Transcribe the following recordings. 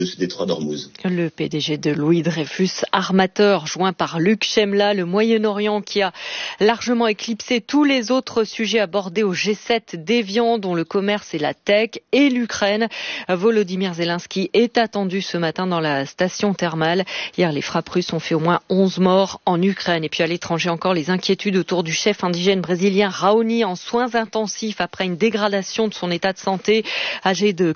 des Trois d'Ormuz. Le PDG de Louis Dreyfus, armateur, joint par Luc Chemla, le Moyen-Orient qui a largement éclipsé tous les autres sujets abordés au G7 d'Évian, dont le commerce et la tech, et l'Ukraine. Volodymyr Zelensky est attendu ce matin dans la station thermale. Hier, les frappes russes ont fait au moins 11 morts en Ukraine. Et puis à l'étranger encore, les inquiétudes autour du chef indigène brésilien Raoni en soins intensifs après une dégradation de son état de santé. Âgé de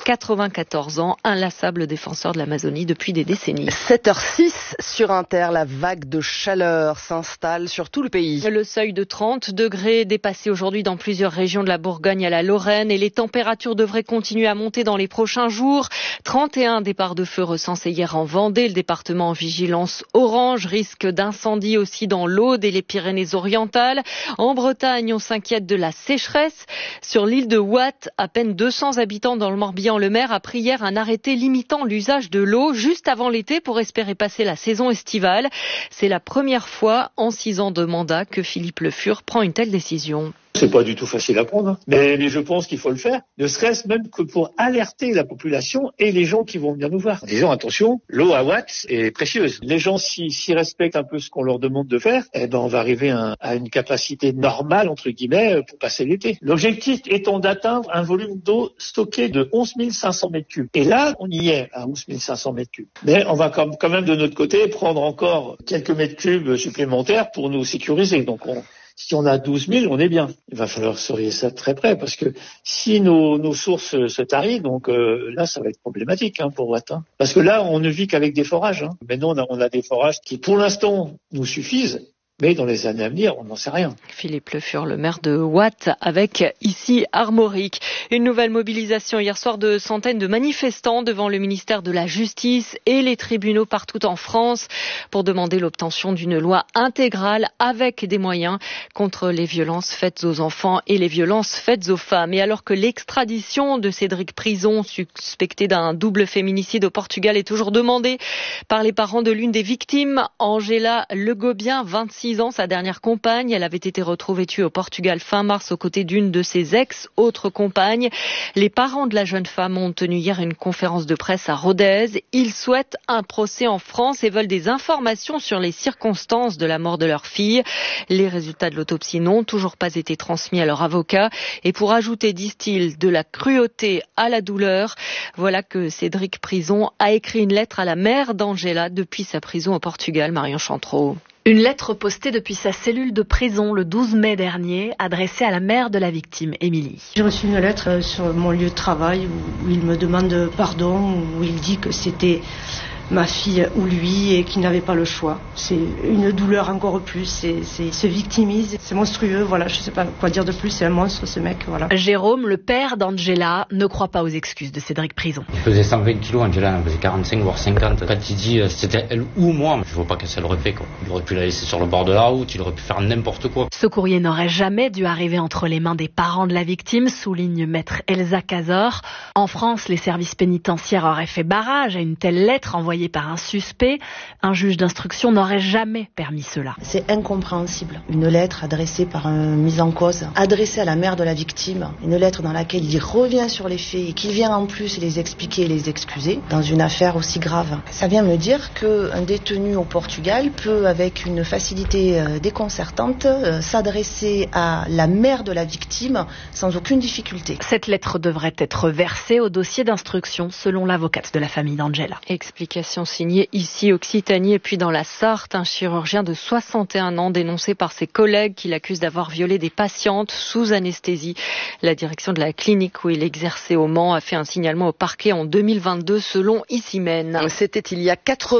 94 ans, inlassable défenseur de l'Amazonie depuis des décennies. 7h06 sur Inter, la vague de chaleur s'installe sur tout le pays. Le seuil de 30 degrés dépassé aujourd'hui dans plusieurs régions de la Bourgogne à la Lorraine et les températures devraient continuer à monter dans les prochains jours. 31 départs de feu recensés hier en Vendée, le département en vigilance orange, risque d'incendie aussi dans l'Aude et les Pyrénées-Orientales. En Bretagne, on s'inquiète de la sécheresse. Sur l'île de Watt, à peine 200 habitants dans le Morbihan, le maire a pris hier un arrêté limitant l'usage de l'eau juste avant l'été pour espérer passer la saison estivale. C'est la première fois en 6 ans de mandat que Philippe Le Fur prend une telle décision. C'est pas du tout facile à prendre, mais je pense qu'il faut le faire, ne serait-ce même que pour alerter la population et les gens qui vont venir nous voir. Disons, attention, l'eau à Watt est précieuse. Les gens, s'ils respectent un peu ce qu'on leur demande de faire, on va arriver à une capacité normale, entre guillemets, pour passer l'été. L'objectif étant d'atteindre un volume d'eau stocké de 11 500 mètres cubes. Et là, on y est, à 11 500 mètres cubes. Mais on va quand même de notre côté prendre encore quelques mètres cubes supplémentaires pour nous sécuriser. Donc, si on a 12 000, on est bien. Il va falloir surveiller ça de très près parce que si nos sources se tarissent, donc là, ça va être problématique pour Watt. Parce que là, on ne vit qu'avec des forages. Maintenant, on a des forages qui, pour l'instant, nous suffisent. Mais dans les années à venir, on n'en sait rien. Philippe Le Fur, le maire de Watt, avec ici Armorique. Une nouvelle mobilisation hier soir de centaines de manifestants devant le ministère de la Justice et les tribunaux partout en France pour demander l'obtention d'une loi intégrale avec des moyens contre les violences faites aux enfants et les violences faites aux femmes. Et alors que l'extradition de Cédric Prison, suspecté d'un double féminicide au Portugal, est toujours demandée par les parents de l'une des victimes, Angela Le Gobien, 26 ans, sa dernière compagne. Elle avait été retrouvée tuée au Portugal fin mars aux côtés d'une de ses ex-autres compagnes. Les parents de la jeune femme ont tenu hier une conférence de presse à Rodez. Ils souhaitent un procès en France et veulent des informations sur les circonstances de la mort de leur fille. Les résultats de l'autopsie n'ont toujours pas été transmis à leur avocat. Et pour ajouter, disent-ils, de la cruauté à la douleur, voilà que Cédric Prison a écrit une lettre à la mère d'Angela depuis sa prison au Portugal. Marion Chantreau. Une lettre postée depuis sa cellule de prison le 12 mai dernier, adressée à la mère de la victime, Émilie. J'ai reçu une lettre sur mon lieu de travail où il me demande pardon, où il dit que c'était ma fille ou lui et qu'il n'avait pas le choix. C'est une douleur encore plus, il se victimise, c'est monstrueux, voilà, je sais pas quoi dire de plus, c'est un monstre ce mec, voilà. Jérôme, le père d'Angela, ne croit pas aux excuses de Cédric Prison. Il faisait 120 kilos, Angela, elle faisait 45 voire 50. Quand il dit c'était elle ou moi, je vois pas qu'est-ce qu'elle aurait fait, quoi. Il aurait pu la laisser sur le bord de la route, il aurait pu faire n'importe quoi. Ce courrier n'aurait jamais dû arriver entre les mains des parents de la victime, souligne maître Elsa Cazor. En France, les services pénitentiaires auraient fait barrage à une telle lettre envoyée par un suspect. Un juge d'instruction n'aurait jamais permis cela. C'est incompréhensible. Une lettre adressée par un mis en cause, adressée à la mère de la victime, une lettre dans laquelle il revient sur les faits et qu'il vient en plus les expliquer et les excuser dans une affaire aussi grave. Ça vient me dire qu'un détenu au Portugal peut, avec une facilité déconcertante, s'adresser à la mère de la victime sans aucune difficulté. Cette lettre devrait être versée au dossier d'instruction selon l'avocate de la famille d'Angela. Explication signée ici Occitanie et puis dans la Sarthe, un chirurgien de 61 ans dénoncé par ses collègues qui l'accusent d'avoir violé des patientes sous anesthésie. La direction de la clinique où il exerçait au Mans a fait un signalement au parquet en 2022 selon Issymène. C'était il y a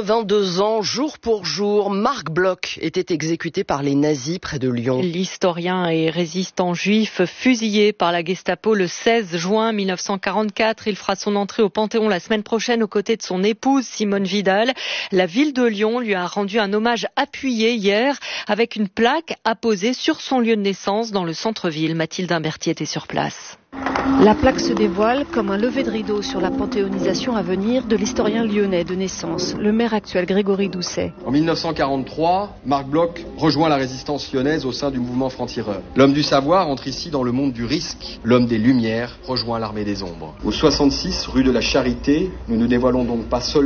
82 ans, jour pour jour, Marc Bloch était exécuté par les nazis près de Lyon. L'historien et résistant juif fusillé par la Gestapo le 16 juin 1944. Il fera son entrée au Panthéon la semaine prochaine aux côtés de son épouse Simone Vidal. La ville de Lyon lui a rendu un hommage appuyé hier avec une plaque apposée sur son lieu de naissance dans le centre-ville. Mathilde Imberti était sur place. La plaque se dévoile comme un lever de rideau sur la panthéonisation à venir de l'historien lyonnais de naissance, le maire actuel Grégory Doucet. En 1943, Marc Bloch rejoint la résistance lyonnaise au sein du mouvement franc-tireur. L'homme du savoir entre ici dans le monde du risque. L'homme des Lumières rejoint l'armée des ombres. Au 66 rue de la Charité, nous ne dévoilons donc pas seulement